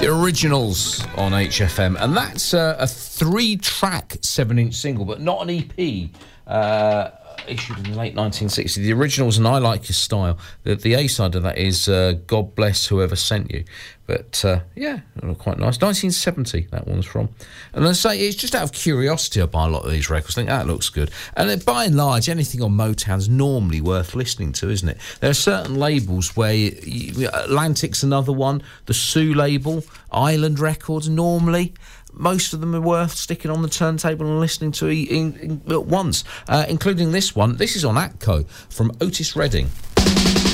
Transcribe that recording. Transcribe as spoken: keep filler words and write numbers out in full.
Originals on H F M, and that's uh, a three-track seven-inch single, but not an E P. Uh, issued in the late nineteen sixties. The Originals and I Like Your Style. The, the A-side of that is uh, God Bless Whoever Sent You. But, uh, yeah, quite nice. nineteen seventy, that one's from. And I say, it's just out of curiosity I buy a lot of these records. I think that looks good. And uh, by and large, anything on Motown's normally worth listening to, isn't it? There are certain labels where you, you, Atlantic's another one, the Sue label, Island Records, normally most of them are worth sticking on the turntable and listening to in, in, at once, uh, including this one. This is on Atco from Otis Redding.